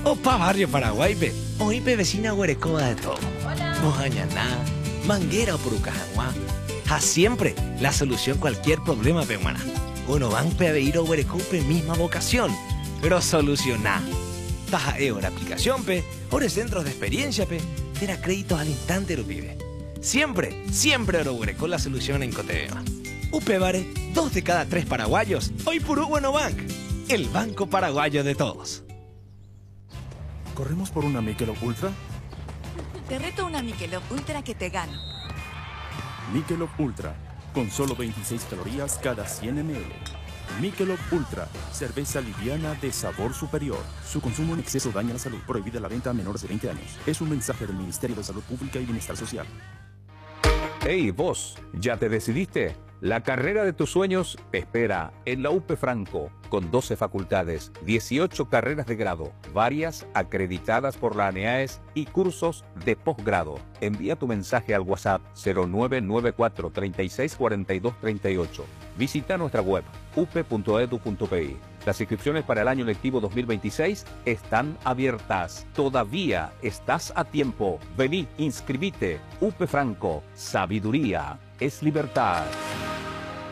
Opa Barrio Paraguay, pe. Oípe vecina Huerecoba de todo. Hola. Mojañaná, Manguera o Purucajaguá. A siempre la solución cualquier problema, pe, humana. Uno van pe a ir a Huerecope misma vocación, pero solucioná. Taja la aplicación, pe. Ore centros de experiencia, pe. Tera créditos al instante, lo pibe. Siempre, siempre oro Huereco la solución en Cotebema. Upevare, 2 de cada 3 paraguayos. Hoy Purú Bueno Bank, el banco paraguayo de todos. ¿Corremos por una Michelob Ultra? Te reto una Michelob Ultra que te gano. Michelob Ultra, con solo 26 calorías cada 100 ml. Michelob Ultra, cerveza liviana de sabor superior. Su consumo en exceso daña la salud. Prohibida la venta a menores de 20 años. Es un mensaje del Ministerio de Salud Pública y Bienestar Social. Hey, vos, ¿ya te decidiste? La carrera de tus sueños te espera en la UP Franco, con 12 facultades, 18 carreras de grado, varias acreditadas por la ANEAES y cursos de posgrado. Envía tu mensaje al WhatsApp 0994 36 42 38. Visita nuestra web up.edu.pi. Las inscripciones para el año lectivo 2026 están abiertas. Todavía estás a tiempo. Vení, inscribite. UP Franco. Sabiduría es libertad.